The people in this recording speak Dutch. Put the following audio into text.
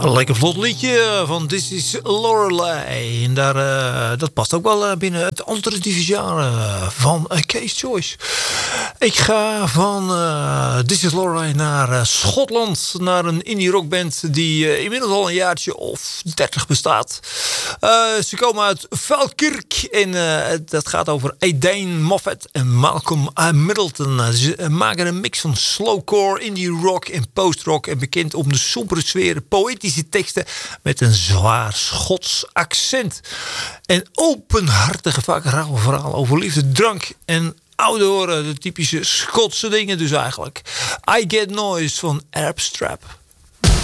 Lekker vlot liedje van This is Lorelei. En dat past ook wel binnen het andere division van Case Choice. Ik ga van This is Lorelei naar Schotland. Naar een indie rockband die inmiddels al een jaartje of 30 bestaat. Ze komen uit Falkirk. En dat gaat over Aidan Moffat en Malcolm Middleton. Ze maken een mix van slowcore, indie rock en post-rock. En bekend om de sombere sfeer, poëtische teksten met een zwaar Schots accent. En openhartige, vaak rauwe verhaal over liefde, drank en oude horen. De typische Schotse dingen dus eigenlijk. I Get Noise van Arab Strap.